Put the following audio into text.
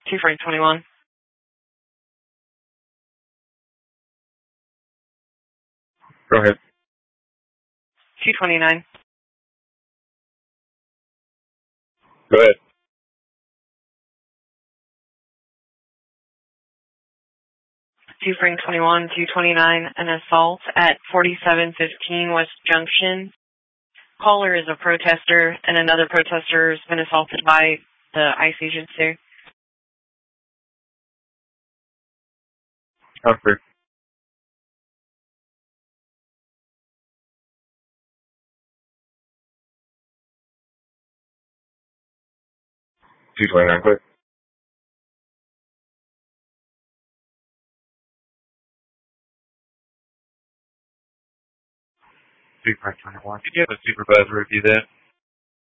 2 Frank 21. 'Go ahead. 229. Go ahead. 2 Frank 21, 229, an assault at 4715 West Junction. Caller is a protester, and another protester has been assaulted by the ICE agency. Comfort. 229, quick. 2 Frank 21. Could you have a supervisor review that?